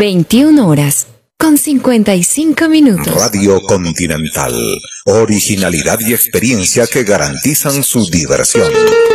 21 horas con 55 minutos. Radio Continental. Originalidad y experiencia que garantizan su diversión.